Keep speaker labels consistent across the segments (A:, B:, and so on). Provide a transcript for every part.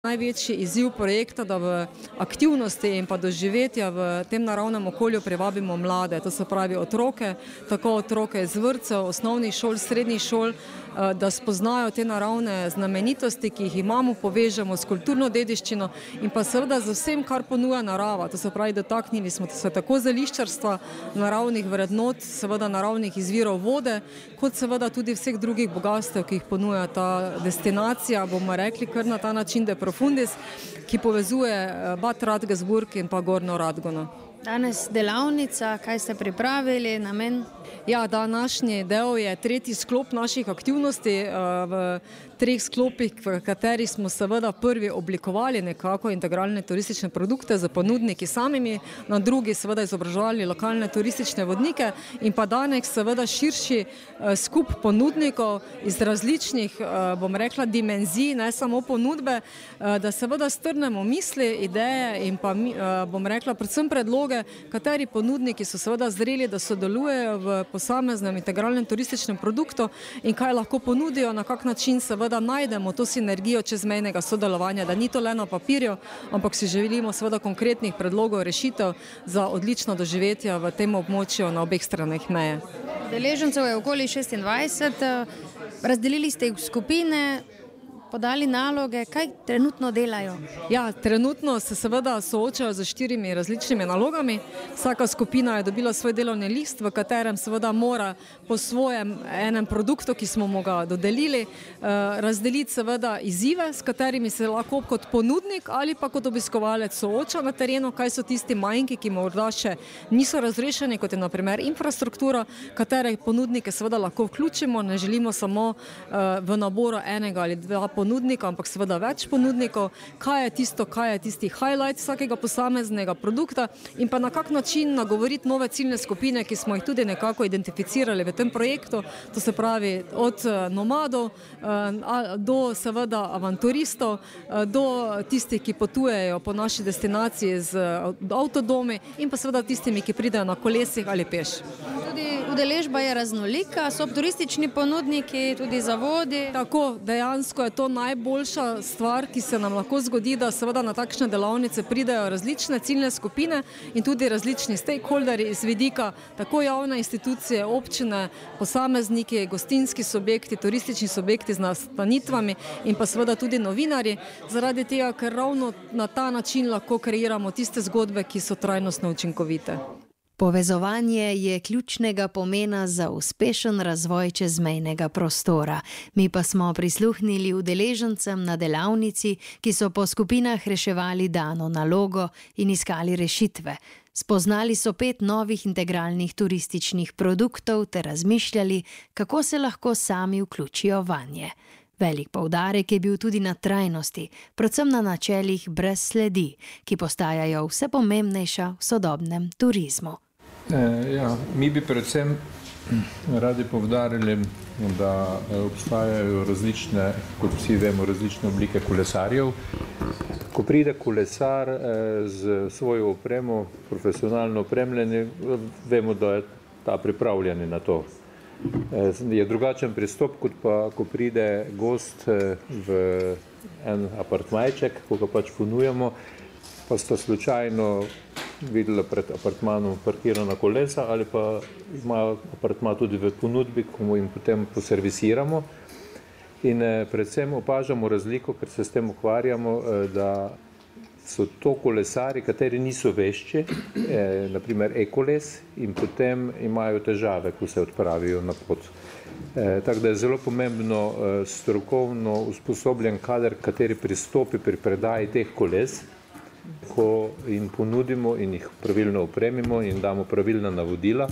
A: Največji izziv projekta, da v aktivnosti in pa doživetja v tem naravnem okolju privabimo mlade, to se pravi otroke, tako otroke iz vrtcev, osnovnih šol, srednjih šol, da spoznajo te naravne znamenitosti, ki jih imamo, povežemo s kulturno dediščino in pa seveda z vsem, kar ponuja narava. To se pravi, dotaknili smo se tako zeliščarstva, naravnih vrednot, seveda naravnih izvirov vode, kot seveda tudi vseh drugih bogastev, ki jih ponuja ta destinacija, bomo rekli kar na ta način, da je Profundis, ki povezuje Bad Radgersburg in pa Gornjo Radgono.
B: Danes delavnica, kaj ste pripravili, namen?
A: Ja, današnji del je tretji sklop naših aktivnosti v treh sklopih, v katerih smo seveda prvi oblikovali nekako integralne turistične produkte za ponudniki samimi, na drugi seveda izobraževali lokalne turistične vodnike in pa danes seveda širši skup ponudnikov iz različnih, bom rekla, dimenzij, ne samo ponudbe, da seveda strnemo misli, ideje in pa, bom rekla, predvsem predloge, kateri ponudniki so seveda zreli, da sodelujejo v posameznem integralnem turističnem produktu in kaj lahko ponudijo, na kak način seveda najdemo to sinergijo čezmejnega sodelovanja, da ni to le na papirju, ampak si želimo seveda konkretnih predlogov, rešitev za odlično doživetje v tem območju na obeh straneh meje.
B: Udeležencev je okoli 26, razdelili ste jih v skupine, podali naloge, kaj trenutno delajo?
A: Ja, trenutno se seveda soočajo z 4 različnimi nalogami. Vsaka skupina je dobila svoj delovni list, v katerem seveda mora po svojem enem produktu, ki smo mu ga dodelili, razdeliti seveda izzive, s katerimi se lahko kot ponudnik ali pa kot obiskovalec sooča na terenu, kaj so tisti manjki, ki morda še niso razrešeni, kot je na primer infrastruktura, katere ponudnike seveda lahko vključimo, ne želimo samo v naboru enega ali dva ponudnika, ampak seveda več ponudnikov, kaj je tisti highlight vsakega posameznega produkta in pa na kak način nagovoriti nove ciljne skupine, ki smo jih tudi nekako identificirali v tem projektu, to se pravi od nomadov do seveda avanturistov, do tistih, ki potujejo po naši destinaciji z avtodomi in pa seveda tistimi, ki pridejo na kolesih ali peš.
B: Tudi udeležba je raznolika, so turistični ponudniki, tudi zavodi.
A: Tako, dejansko je to najboljša stvar, ki se nam lahko zgodi, da seveda na takšne delavnice pridejo različne ciljne skupine in tudi različni stakeholderji iz vidika tako javne institucije, občine, posamezniki, gostinski subjekti, turistični subjekti z nastanitvami in pa seveda tudi novinarji, zaradi tega, ker ravno na ta način lahko kreiramo tiste zgodbe, ki so trajnostno učinkovite.
C: Povezovanje je ključnega pomena za uspešen razvoj čezmejnega prostora. Mi pa smo prisluhnili udeležencem na delavnici, ki so po skupinah reševali dano nalogo in iskali rešitve. Spoznali so 5 novih integralnih turističnih produktov ter razmišljali, kako se lahko sami vključijo vanje. Velik poudarek je bil tudi na trajnosti, predvsem na načelih brez sledi, ki postajajo vse pomembnejša v sodobnem turizmu.
D: Mi bi predvsem radi poudarili, da obstajajo različne, kot vsi vemo, različne oblike kolesarjev. Ko pride kolesar z svojo opremo, profesionalno opremljeni, vemo, da je ta pripravljen na to. Je drugačen pristop, kot pa, ko pride gost v en apartmajček, ko ga pač ponujamo, pa sta slučajno videla pred apartmanom parkirana kolesa ali pa ima apartma tudi v ponudbi, ko mu jim potem poservisiramo. In predvsem opažamo razliko, ker se s tem ukvarjamo, da so to kolesari, kateri niso vešči, naprimer e-koles, in potem imajo težave, ko se odpravijo na pot. Tako da je zelo pomembno strokovno usposobljen kader, kateri pristopi pri predaji teh koles, ko jim ponudimo in jih pravilno opremimo in damo pravilna navodila,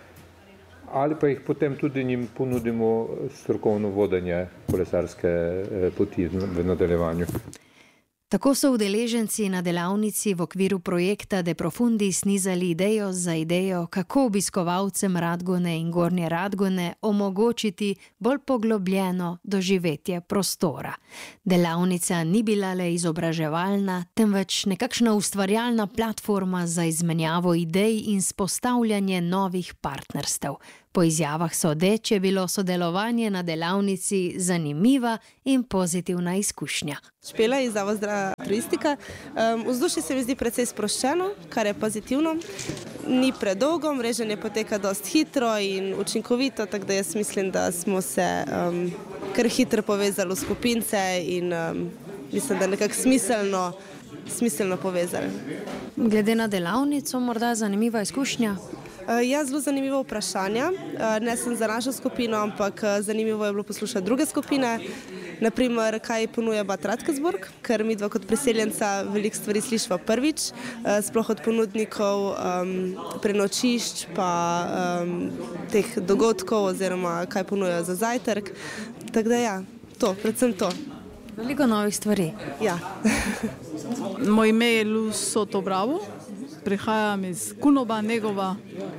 D: ali pa jih potem tudi njim ponudimo strokovno vodenje kolesarske poti v nadaljevanju.
C: Tako so udeleženci na delavnici v okviru projekta De Profundis nizali idejo za idejo, kako obiskovalcem Radgone in Gornje Radgone omogočiti bolj poglobljeno doživetje prostora. Delavnica ni bila le izobraževalna, temveč nekakšna ustvarjalna platforma za izmenjavo idej in vzpostavljanje novih partnerstev. Po izjavah sodeč je bilo sodelovanje na delavnici zanimiva in pozitivna izkušnja.
E: Špela iz Zavoda turistika. Vzdušje se mi zdi precej sproščeno, kar je pozitivno. Ni predolgo, mreženje poteka dosti hitro in učinkovito, tako da jaz mislim, da smo se kar hitro povezali v skupince in mislim, da nekako smiselno povezali.
B: Glede na delavnico, morda zanimiva izkušnja?
E: Ja, zelo zanimivo vprašanje. Ne sem za našo skupino, ampak zanimivo je bilo poslušati druge skupine. Naprimer, kaj ponuja Bad Radkersburg, ker mi dva kot priseljenca veliko stvari slišva prvič, sploh od ponudnikov prenočišč pa teh dogodkov oziroma kaj ponujajo za zajtrk. Tako da ja, predvsem to.
B: Veliko novih stvari.
E: Ja.
F: Moje ime je Luz Soto Bravo, prihajam iz Kunoba, Negova.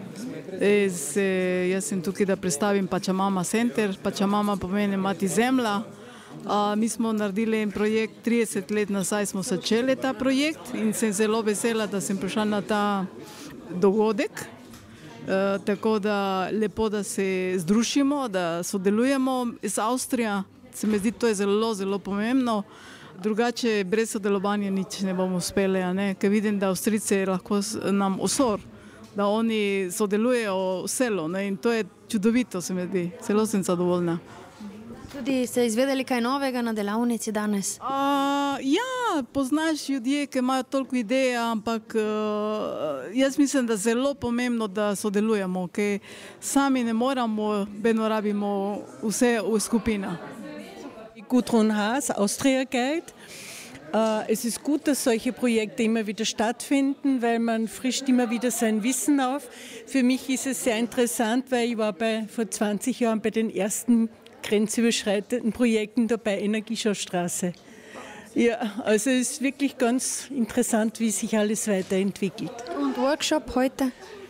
F: Jaz sem tukaj, da predstavim Pachamama Center. Pachamama pomeni mati zemlja. Mi smo naredili en projekt, 30 let nazaj smo začeli ta projekt in sem zelo vesela, da sem prišla na ta dogodek. Tako da lepo, da se združimo, da sodelujemo iz Avstrije. Se mi zdi, to je zelo, zelo pomembno. Drugače, brez sodelovanja nič ne bomo uspeli, ker vidim, da Avstrijci lahko nam osor, da oni sodelujejo v selu in to je čudovito, se mi zdi. Zelo sem zadovoljna.
B: Tudi ste izvedeli kaj novega na delavnici danes?
F: Ja, poznaš ljudje, ki imajo toliko idej, ampak jaz mislim, da je zelo pomembno, da sodelujemo, ker sami ne moramo, vedno rabimo vse v skupinah.
G: Gudrun Haas, Austria Guide. Es ist gut, dass solche Projekte immer wieder stattfinden, weil man frischt immer wieder sein Wissen auf. Für mich ist es sehr interessant, weil ich war vor 20 Jahren bei den ersten grenzüberschreitenden Projekten dabei, Energieschaustraße. Ja, also es ist wirklich ganz interessant, wie sich alles weiterentwickelt.
B: Und Workshop heute?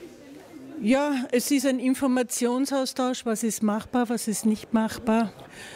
G: Ja, es ist ein Informationsaustausch, was ist machbar, was ist nicht machbar.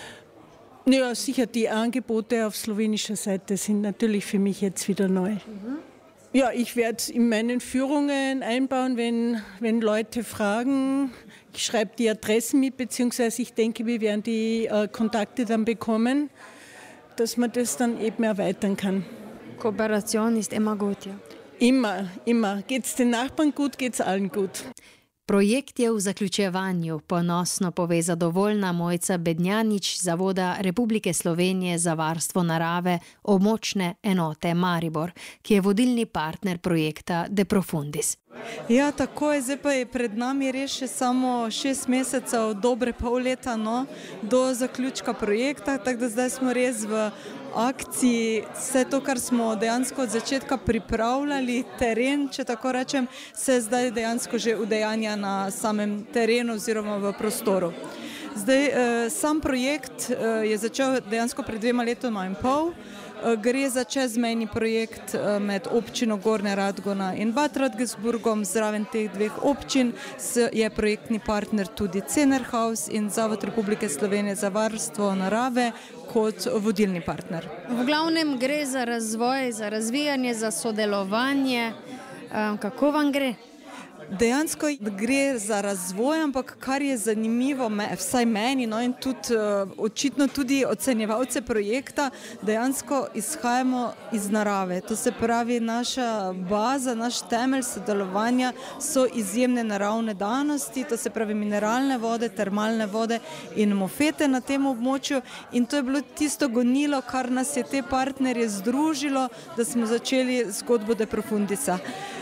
G: Ja, sicher, die Angebote auf slowenischer Seite sind natürlich für mich jetzt wieder neu. Ja, ich werde in meinen Führungen einbauen, wenn Leute fragen. Ich schreibe die Adressen mit, beziehungsweise ich denke, wir werden die Kontakte dann bekommen, dass man das dann eben erweitern kann.
B: Kooperation ist immer gut, ja?
G: Immer, immer. Geht's den Nachbarn gut, geht's allen gut.
C: Projekt je v zaključevanju, ponosno pove zadovoljna Mojca Bednjanič z Zavoda Republike Slovenije za varstvo narave območne enote Maribor, ki je vodilni partner projekta De Profundis.
H: Ja, tako je, zdaj pa je pred nami res še samo 6 mesecev, dobre pol leta do zaključka projekta, tako da zdaj smo res v akciji. Vse to, kar smo dejansko od začetka pripravljali, teren, če tako rečem, se zdaj dejansko že udejanja na samem terenu oziroma v prostoru. Zdaj, sam projekt je začel dejansko pred 2 letoma in pol. Gre za čezmejni projekt med občino Gornja Radgona in Bad Radkersburgom. Zraven teh dveh občin je projektni partner tudi Cenerhaus in Zavod Republike Slovenije za varstvo narave kot vodilni partner.
B: V glavnem gre za razvoj, za razvijanje, za sodelovanje. Kako vam gre?
H: Dejansko gre za razvoj, ampak kar je zanimivo, vsaj meni, in tudi očitno tudi ocenjevalce projekta, dejansko izhajamo iz narave. To se pravi, naša baza, naš temelj sodelovanja so izjemne naravne danosti, to se pravi mineralne vode, termalne vode in mofete na tem območju, in to je bilo tisto gonilo, kar nas je te partnerje združilo, da smo začeli zgodbo De Profundisa.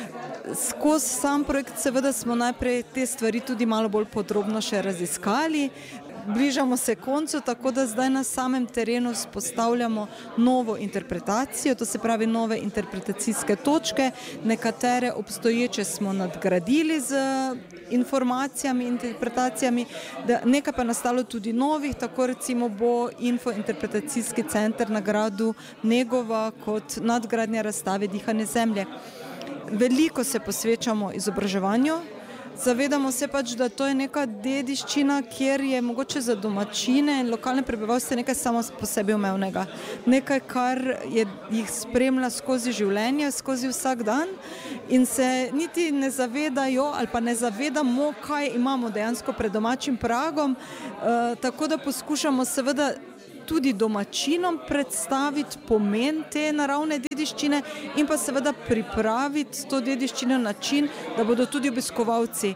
H: Skozi sam projekt seveda smo najprej te stvari tudi malo bolj podrobno še raziskali. Bližamo se koncu, tako da zdaj na samem terenu vzpostavljamo novo interpretacijo, to se pravi nove interpretacijske točke. Nekatere obstoječe smo nadgradili z informacijami, interpretacijami, nekaj pa nastalo tudi novih, tako recimo bo Info-interpretacijski center na gradu Negova kot nadgradnja razstave Dihanje zemlje. Veliko se posvečamo izobraževanju, zavedamo se pač, da to je neka dediščina, kjer je mogoče za domačine in lokalne prebivalstvo nekaj samo po sebi umevnega. Nekaj, kar jih spremlja skozi življenje, skozi vsak dan in se niti ne zavedajo ali pa ne zavedamo, kaj imamo dejansko pred domačim pragom, tako da poskušamo seveda tudi domačinom predstaviti pomen te naravne dediščine in pa seveda pripraviti to dediščino na način, da bodo tudi obiskovalci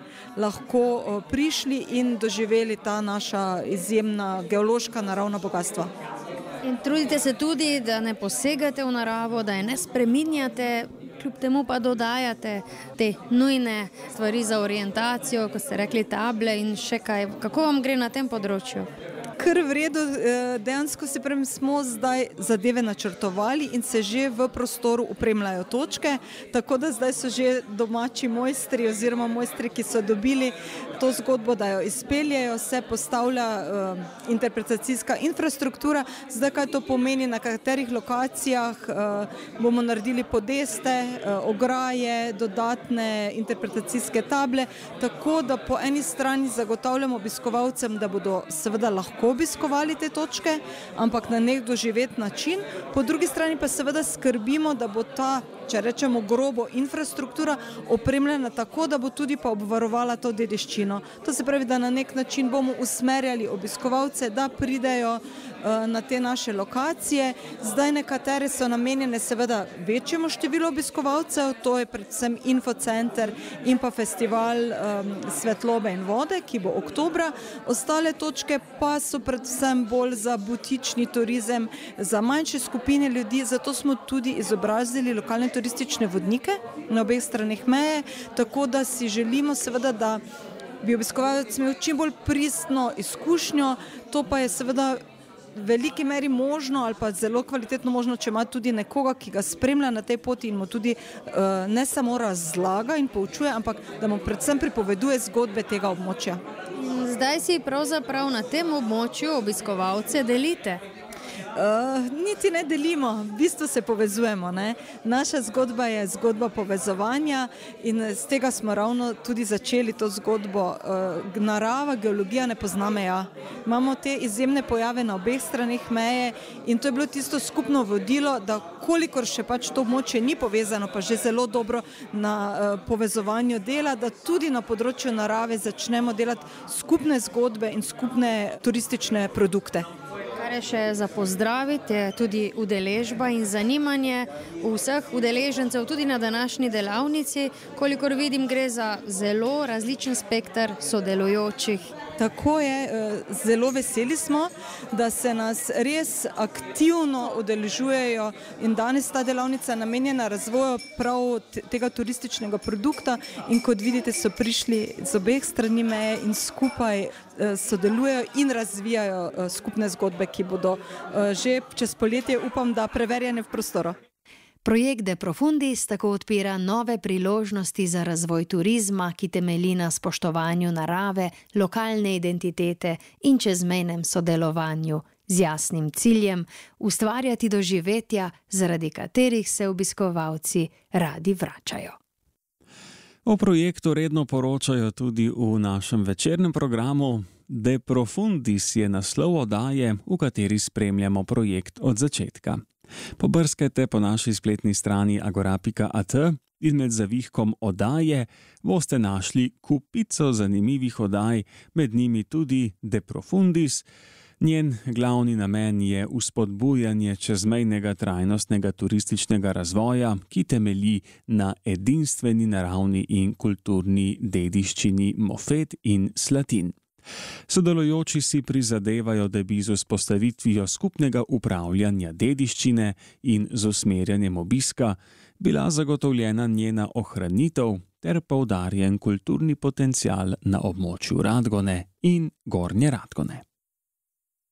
H: lahko prišli in doživeli ta naša izjemna geološka naravna bogatstva.
B: In trudite se tudi, da ne posegate v naravo, da je ne spreminjate, kljub temu pa dodajate te nujne stvari za orientacijo, ko ste rekli table in še kaj. Kako vam gre na tem področju?
H: Kar v redu, dejansko smo zdaj zadeve načrtovali in se že v prostoru opremljajo točke, tako da zdaj so že domači mojstri oziroma mojstri, ki so dobili to zgodbo, da jo izpeljejo, se postavlja interpretacijska infrastruktura. Zdaj, kaj to pomeni, na katerih lokacijah bomo naredili podeste, ograje, dodatne interpretacijske table, tako da po eni strani zagotavljamo obiskovalcem, da bodo seveda lahko obiskovali te točke, ampak na nek doživet način. Po drugi strani pa seveda skrbimo, da bo ta, če rečemo grobo, infrastruktura opremljena tako, da bo tudi pa obvarovala to dediščino. To se pravi, da na nek način bomo usmerjali obiskovalce, da pridejo na te naše lokacije. Zdaj nekatere so namenjene seveda večjemu številu obiskovalcev, to je predvsem infocenter in pa festival svetlobe in vode, ki bo oktobra. Ostale točke pa so predvsem bolj za butični turizem, za manjše skupine ljudi, zato smo tudi izobrazili lokalne turistične vodnike na obeh straneh meje, tako da si želimo seveda, da bi obiskovalec imel čim bolj pristno izkušnjo, to pa je seveda v veliki meri možno ali pa zelo kvalitetno možno, če ima tudi nekoga, ki ga spremlja na tej poti in mu tudi ne samo razlaga in poučuje, ampak da mu predvsem pripoveduje zgodbe tega območja.
B: Zdaj si pravzaprav na tem območju obiskovalce delite.
H: Niti ne delimo, v bistvu se povezujemo, ne? Naša zgodba je zgodba povezovanja in z tega smo ravno tudi začeli to zgodbo. Narava, geologija ne pozna meja. Imamo te izjemne pojave na obeh straneh meje in to je bilo tisto skupno vodilo, da kolikor še pač to območje ni povezano, pa že zelo dobro na povezovanju dela, da tudi na področju narave začnemo delati skupne zgodbe in skupne turistične produkte.
B: Kar je še za pozdraviti, je tudi udeležba in zanimanje vseh udeležencev tudi na današnji delavnici. Kolikor vidim, gre za zelo različen spekter sodelujočih.
H: Tako je, zelo veseli smo, da se nas res aktivno udeležujejo in danes ta delavnica namenjena razvoju prav tega turističnega produkta in kot vidite so prišli z obeh strani meje in skupaj sodelujejo in razvijajo skupne zgodbe, ki bodo že čez poletje, upam, da preverjene v prostoru.
C: Projekt De Profundis tako odpira nove priložnosti za razvoj turizma, ki temelji na spoštovanju narave, lokalne identitete in čezmejnem sodelovanju, z jasnim ciljem ustvarjati doživetja, zaradi katerih se obiskovalci radi vračajo.
I: O projektu redno poročajo tudi v našem večernem programu. De Profundis je naslov oddaje, v kateri spremljamo projekt od začetka. Pobrskajte po naši spletni strani agora.at in med zavihkom oddaje boste našli kupico zanimivih oddaj, med njimi tudi De Profundis. Njen glavni namen je vzpodbujanje čezmejnega trajnostnega turističnega razvoja, ki temelji na edinstveni naravni in kulturni dediščini Mofet in Slatin. Sodelujoči si prizadevajo, da bi z vzpostavitvijo skupnega upravljanja dediščine in z usmerjanjem obiska bila zagotovljena njena ohranitev ter poudarjen kulturni potencial na območju Radgone in Gornje Radgone.